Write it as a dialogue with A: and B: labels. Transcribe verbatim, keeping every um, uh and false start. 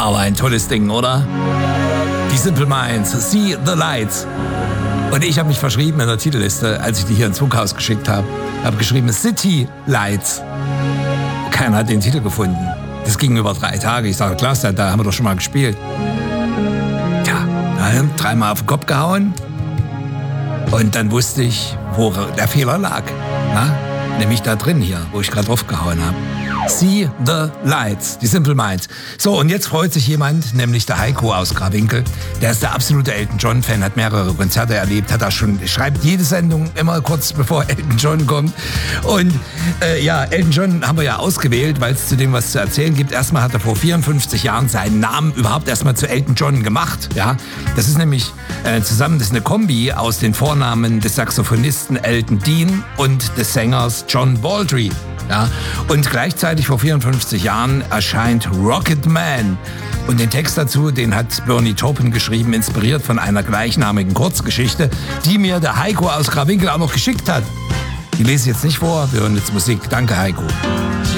A: Aber ein tolles Ding, oder? Die Simple Minds, See the Lights. Und ich habe mich verschrieben in der Titelliste, als ich die hier ins Funkhaus geschickt habe. Habe geschrieben City Lights. Keiner hat den Titel gefunden. Das ging über drei Tage. Ich sage, Klaus, da haben wir doch schon mal gespielt. Tja, dann dreimal auf den Kopf gehauen. Und dann wusste ich, wo der Fehler lag. Na? Nämlich da drin hier, wo ich gerade drauf gehauen habe. See the Lights, die Simple Minds. So, und jetzt freut sich jemand, nämlich der Heiko aus Grawinkel. Der ist der absolute Elton John-Fan, hat mehrere Konzerte erlebt, hat da schon, schreibt jede Sendung immer kurz bevor Elton John kommt. Und äh, ja, Elton John haben wir ja ausgewählt, weil es zu dem was zu erzählen gibt. Erstmal hat er vor vierundfünfzig Jahren seinen Namen überhaupt erstmal zu Elton John gemacht. Ja, das ist nämlich äh, zusammen, das ist eine Kombi aus den Vornamen des Saxophonisten Elton Dean und des Sängers John Baldry. Ja, und gleichzeitig vor vierundfünfzig Jahren erscheint Rocket Man. Und den Text dazu, den hat Bernie Taupin geschrieben, inspiriert von einer gleichnamigen Kurzgeschichte, die mir der Heiko aus Grawinkel auch noch geschickt hat. Die lese ich jetzt nicht vor, wir hören jetzt Musik. Danke, Heiko.